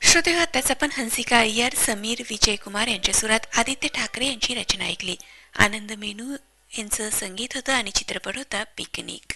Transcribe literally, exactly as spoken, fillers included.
श्रोते हो, आत्ताच आपण हंसिका अय्यर, समीर विजयकुमार यांच्या सुरात आदित्य ठाकरे यांची रचना ऐकली. आनंद मेनू यांचं संगीत होतं आणि चित्रपट होता पिकनिक.